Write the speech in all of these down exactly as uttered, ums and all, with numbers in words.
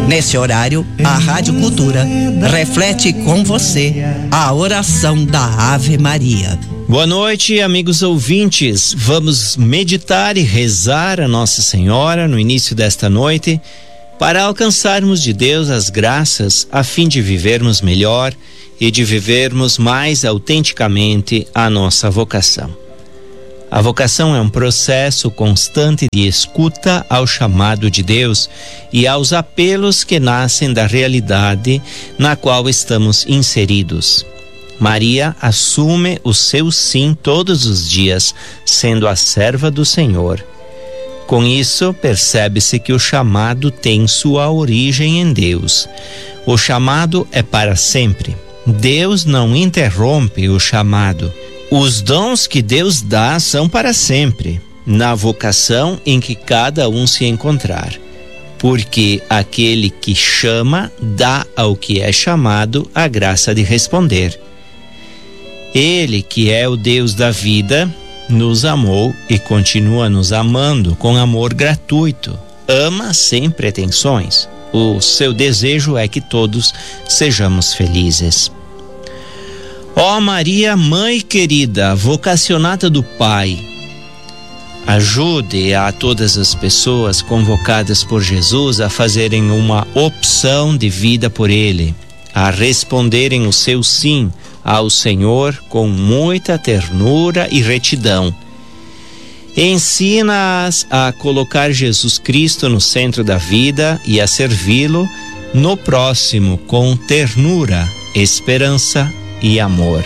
Nesse horário, a Rádio Cultura reflete com você a oração da Ave Maria. Boa noite, amigos ouvintes. Vamos meditar e rezar a Nossa Senhora no início desta noite para alcançarmos de Deus as graças a fim de vivermos melhor e de vivermos mais autenticamente a nossa vocação. A vocação é um processo constante de escuta ao chamado de Deus e aos apelos que nascem da realidade na qual estamos inseridos. Maria assume o seu sim todos os dias, sendo a serva do Senhor. Com isso, percebe-se que o chamado tem sua origem em Deus. O chamado é para sempre. Deus não interrompe o chamado. Os dons que Deus dá são para sempre, na vocação em que cada um se encontrar. Porque aquele que chama dá ao que é chamado a graça de responder. Ele, que é o Deus da vida, nos amou e continua nos amando com amor gratuito. Ama sem pretensões. O seu desejo é que todos sejamos felizes. Ó Maria, Mãe querida, vocacionada do Pai, ajude a todas as pessoas convocadas por Jesus a fazerem uma opção de vida por Ele, a responderem o seu sim ao Senhor com muita ternura e retidão. Ensina-as a colocar Jesus Cristo no centro da vida e a servi-lo no próximo com ternura, esperança e amor.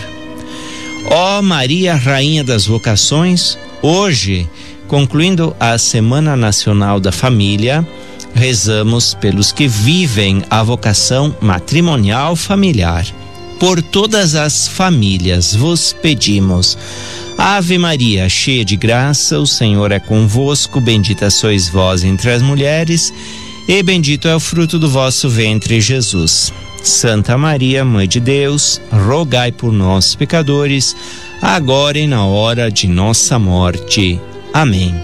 Ó Maria, Rainha das Vocações, hoje, concluindo a Semana Nacional da Família, rezamos pelos que vivem a vocação matrimonial familiar. Por todas as famílias vos pedimos. Ave Maria, cheia de graça, o Senhor é convosco, bendita sois vós entre as mulheres, e bendito é o fruto do vosso ventre, Jesus. Santa Maria, Mãe de Deus, rogai por nós, pecadores, agora e na hora de nossa morte. Amém.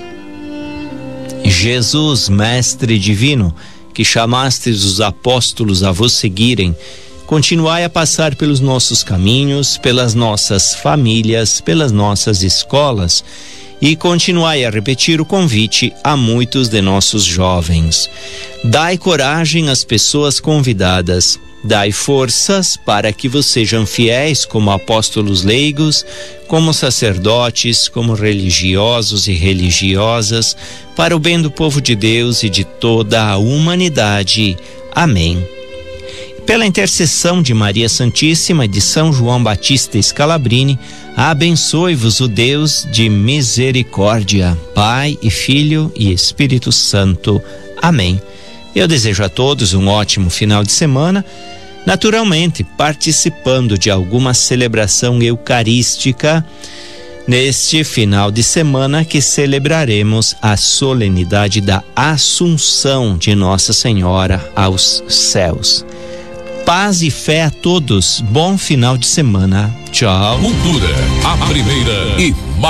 Jesus, Mestre Divino, que chamastes os apóstolos a vos seguirem, continuai a passar pelos nossos caminhos, pelas nossas famílias, pelas nossas escolas e continuai a repetir o convite a muitos de nossos jovens. Dai coragem às pessoas convidadas. Dai forças para que vos sejam fiéis como apóstolos leigos, como sacerdotes, como religiosos e religiosas, para o bem do povo de Deus e de toda a humanidade. Amém. Pela intercessão de Maria Santíssima e de São João Batista Scalabrini, abençoe-vos o Deus de misericórdia, Pai e Filho e Espírito Santo. Amém. Eu desejo a todos um ótimo final de semana, naturalmente participando de alguma celebração eucarística neste final de semana que celebraremos a solenidade da Assunção de Nossa Senhora aos céus. Paz e fé a todos. Bom final de semana. Tchau. Cultura, a primeira e mais